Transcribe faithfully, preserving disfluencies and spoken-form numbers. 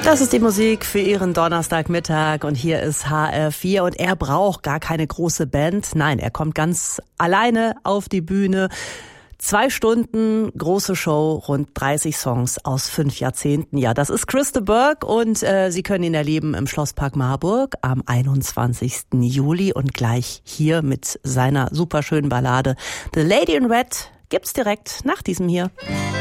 Das ist die Musik für Ihren Donnerstagmittag und hier ist H R vier und er braucht gar keine große Band. Nein, er kommt ganz alleine auf die Bühne. Zwei Stunden, große Show, rund dreißig Songs aus fünf Jahrzehnten. Ja, das ist Chris de Burgh und äh, Sie können ihn erleben im Schlosspark Marburg am einundzwanzigsten Juli und gleich hier mit seiner superschönen Ballade The Lady in Red gibt's direkt nach diesem hier.